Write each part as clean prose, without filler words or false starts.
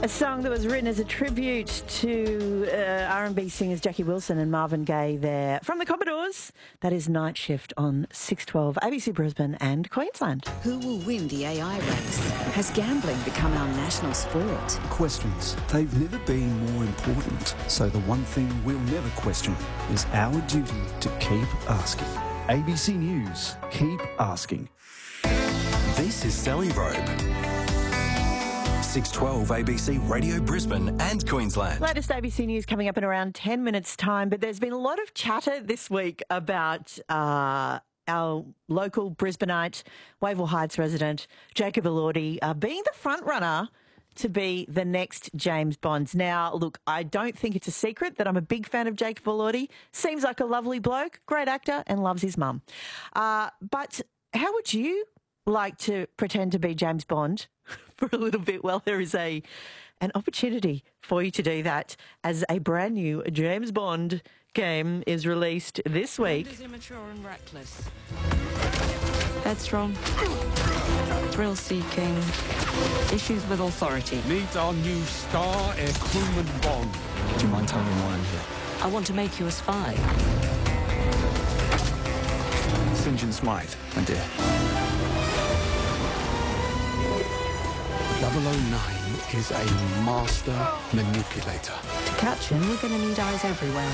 A song that was written as a tribute to R&B singers Jackie Wilson and Marvin Gaye there. From the Commodores, that is Night Shift on 612 ABC Brisbane and Queensland. Who will win the AI race? Has gambling become our national sport? Questions. They've never been more important. So the one thing we'll never question is our duty to keep asking. ABC News. Keep asking. This is Sally Robe. 612 ABC Radio Brisbane and Queensland. Latest ABC News coming up in around 10 minutes' time, but there's been a lot of chatter this week about our local Brisbaneite, Wavell Heights resident, Jacob Elordi, being the front runner to be the next James Bond. Now, look, I don't think it's a secret that I'm a big fan of Jacob Elordi. Seems like a lovely bloke, great actor, and loves his mum. But how would you like to pretend to be James Bond for a little bit? Well, there is an opportunity for you to do that as a brand new James Bond game is released this week. Bond is immature and reckless. Headstrong. Thrill-seeking. Issues with authority. Meet our new star, Air Crewman Bond. Do you mind telling me why I'm here? I want to make you a spy. St. John Smythe, my dear. 009 is a master manipulator. To catch him, we're going to need eyes everywhere.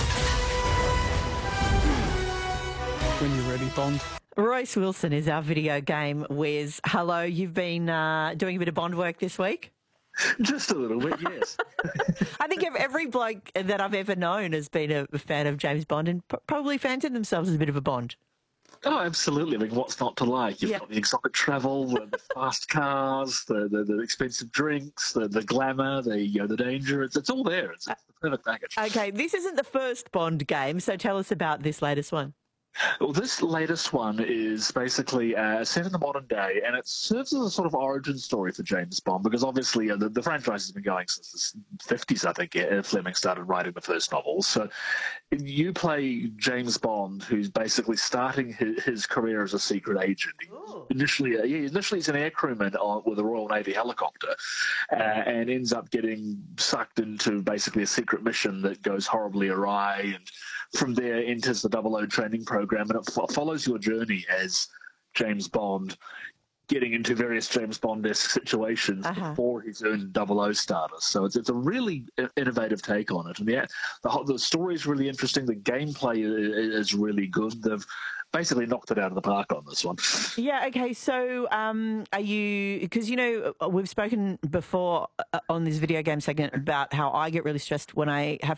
When you're ready, Bond. Royce Wilson is our video game whiz. Hello, you've been doing a bit of Bond work this week? Just a little bit, yes. I think every bloke that I've ever known has been a fan of James Bond and probably fancied themselves as a bit of a Bond. Oh, absolutely. I mean, what's not to like? You've got the exotic travel, the fast cars, the expensive drinks, the glamour, the danger. It's all there. It's the perfect package. Okay, this isn't the first Bond game, so tell us about this latest one. Well, this latest one is basically set in the modern day, and it serves as a sort of origin story for James Bond, because obviously the franchise has been going since the 50s, I think. Fleming started writing the first novels. So you play James Bond, who's basically starting his career as a secret agent. Initially he's an air crewman with a Royal Navy helicopter, and ends up getting sucked into basically a secret mission that goes horribly awry, and from there enters the 00 training program, and it follows your journey as James Bond getting into various James Bond-esque situations before his own 00 status. So it's a really innovative take on it. And the story is really interesting. The gameplay is really good. They've basically knocked it out of the park on this one. Yeah, okay. So are you, because, we've spoken before on this video game segment about how I get really stressed when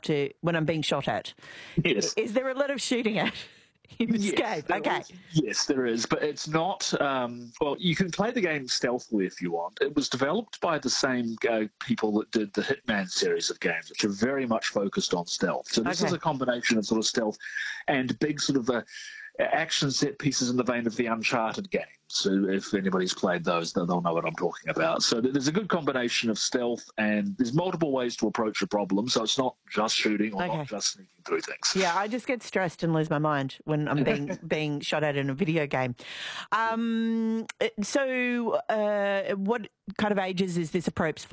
I'm being shot at. Yes. Is there a lot of shooting at? In this game? Okay. Yes, there is, but it's not. Well, you can play the game stealthily if you want. It was developed by the same people that did the Hitman series of games, which are very much focused on stealth. So this is a combination of sort of stealth and big sort of action set pieces in the vein of the Uncharted games. So if anybody's played those, they'll know what I'm talking about. So there's a good combination of stealth, and there's multiple ways to approach a problem. So it's not just shooting or not just sneaking through things. Yeah, I just get stressed and lose my mind when I'm being shot at in a video game. So what kind of ages is this appropriate for?